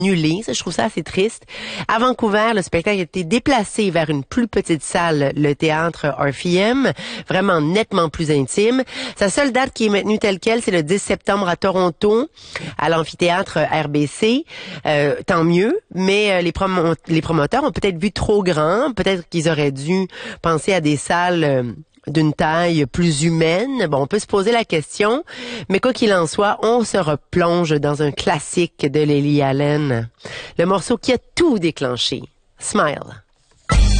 annulé. Ça, je trouve ça assez triste. À Vancouver, le spectacle a été déplacé vers une plus petite salle, le théâtre RFM, vraiment nettement plus intime. Sa seule date qui est maintenue telle quelle, c'est le 10 septembre à Toronto, à l'amphithéâtre RBC. Tant mieux, mais les promoteurs ont peut-être vu trop grand. Peut-être qu'ils auraient dû penser à des salles d'une taille plus humaine. Bon, on peut se poser la question, mais quoi qu'il en soit, on se replonge dans un classique de Lily Allen. Le morceau qui a tout déclenché. Smile.